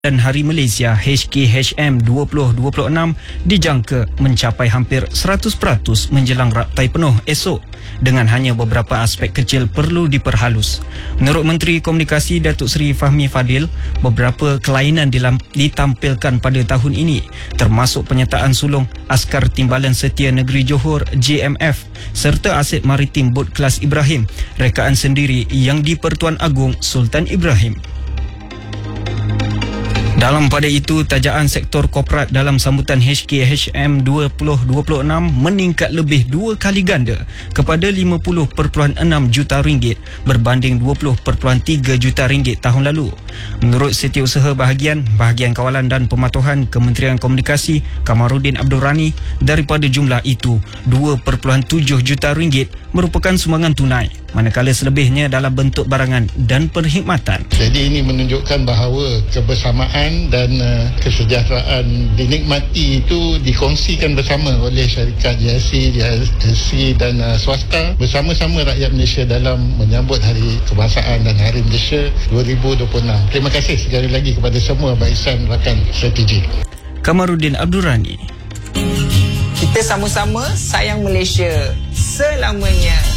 dan Hari Malaysia HKHM 2026 dijangka mencapai hampir 100% menjelang raptai penuh esok dengan hanya beberapa aspek kecil perlu diperhalus. Menurut Menteri Komunikasi Datuk Seri Fahmi Fadil, beberapa kelainan ditampilkan pada tahun ini termasuk penyertaan sulung Askar Timbalan Setia Negeri Johor JMF serta aset maritim bot kelas Ibrahim, rekaan sendiri yang di Pertuan Agong Sultan Ibrahim. Dalam pada itu, tajaan sektor korporat dalam sambutan HKHM 2026 meningkat lebih 2 kali ganda kepada 50.6 juta ringgit berbanding 20.3 juta ringgit tahun lalu. Menurut Setiausaha Bahagian Kawalan dan Pematuhan Kementerian Komunikasi Kamarudin Abdul Rani, daripada jumlah itu 2.7 juta ringgit merupakan sumbangan tunai, manakala selebihnya dalam bentuk barangan dan perkhidmatan. Jadi ini menunjukkan bahawa kebersamaan dan kesejahteraan dinikmati itu dikongsikan bersama oleh syarikat JLC dan swasta bersama-sama rakyat Malaysia dalam menyambut Hari Kebangsaan dan Hari Malaysia 2026. Terima kasih sekali lagi kepada semua barisan rakan strategi. Kamarudin Abdul Rani. Kita sama-sama sayang Malaysia selamanya.